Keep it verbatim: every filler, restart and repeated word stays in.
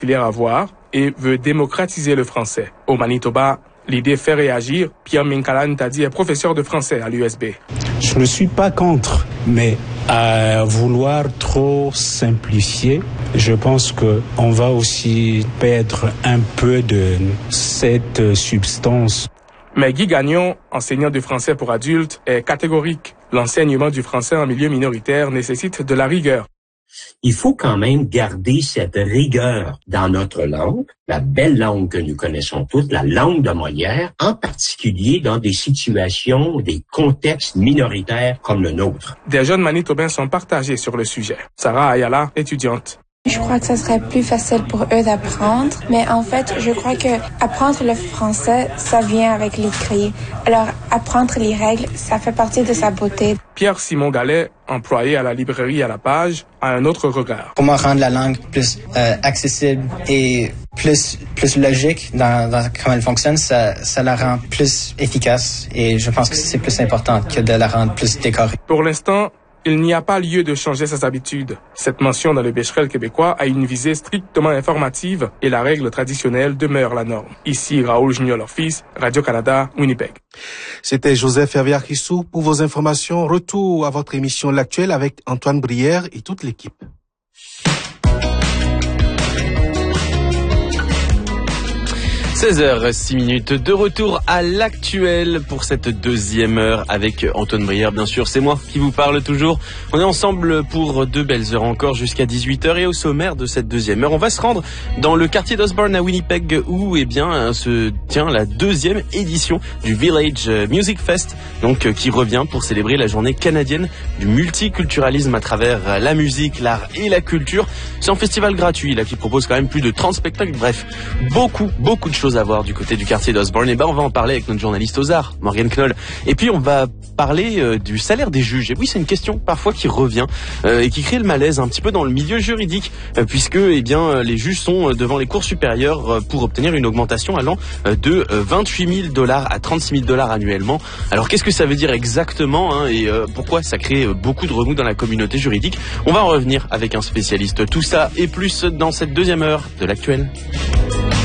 particulière à voir et veut démocratiser le français. Au Manitoba, l'idée fait réagir. Pierre Minkalan Tadi est professeur de français à l'U S B. Je ne suis pas contre, mais à vouloir trop simplifier, je pense qu'on va aussi perdre un peu de cette substance. Mais Guy Gagnon, enseignant de français pour adultes, est catégorique. L'enseignement du français en milieu minoritaire nécessite de la rigueur. Il faut quand même garder cette rigueur dans notre langue, la belle langue que nous connaissons toutes, la langue de Molière, en particulier dans des situations, des contextes minoritaires comme le nôtre. Des jeunes Manitobains sont partagés sur le sujet. Sarah Ayala, étudiante. Je crois que ça serait plus facile pour eux d'apprendre, mais en fait, je crois que apprendre le français, ça vient avec l'écrit. Alors, apprendre les règles, ça fait partie de sa beauté. Pierre-Simon Gallet, employé à la librairie à la page, a un autre regard. Comment rendre la langue plus euh, accessible et plus plus logique dans, dans comment elle fonctionne, ça, ça la rend plus efficace et je pense que c'est plus important que de la rendre plus décorée. Pour l'instant, il n'y a pas lieu de changer ses habitudes. Cette mention dans le Becherel québécois a une visée strictement informative et la règle traditionnelle demeure la norme. Ici, Raoul Junior Lorfis, Radio-Canada, Winnipeg. C'était Joseph Herviard-Christou pour vos informations. Retour à votre émission L'Actuel avec Antoine Brière et toute l'équipe. seize heures six minutes de retour à l'actuel pour cette deuxième heure avec Antoine Brière. Bien sûr, c'est moi qui vous parle toujours. On est ensemble pour deux belles heures encore jusqu'à dix-huit heures et au sommaire de cette deuxième heure, on va se rendre dans le quartier d'Osborne à Winnipeg où eh bien se tient la deuxième édition du Village Music Fest, donc qui revient pour célébrer la journée canadienne du multiculturalisme à travers la musique, l'art et la culture. C'est un festival gratuit là qui propose quand même plus de trente spectacles. Bref, beaucoup, beaucoup de choses à voir du côté du quartier d'Osborne. Et ben on va en parler avec notre journaliste aux arts, Morgane Knoll. Et puis on va parler euh, du salaire des juges. Et oui, c'est une question parfois qui revient euh, et qui crée le malaise un petit peu dans le milieu juridique, euh, puisque eh bien les juges sont devant les cours supérieures euh, pour obtenir une augmentation allant euh, de euh, vingt-huit mille dollars à trente-six mille dollars annuellement. Alors qu'est-ce que ça veut dire exactement hein, et euh, pourquoi ça crée euh, beaucoup de remous dans la communauté juridique? On va en revenir avec un spécialiste. Tout ça et plus dans cette deuxième heure de l'actuel.